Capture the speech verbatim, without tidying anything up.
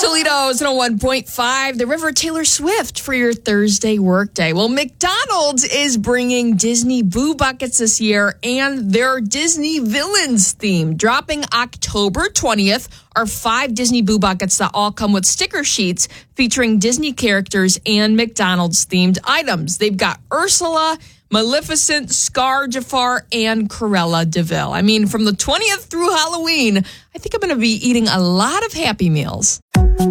Toledo's in a one point five. The River Taylor Swift for your Thursday workday. Well, McDonald's is bringing Disney Boo Buckets this year and their Disney Villains theme. Dropping October twentieth are five Disney Boo Buckets that all come with sticker sheets featuring Disney characters and McDonald's themed items. They've got Ursula, Maleficent, Scar, Jafar, and Cruella de Vil. I mean, from the twentieth through Halloween, I think I'm going to be eating a lot of Happy Meals.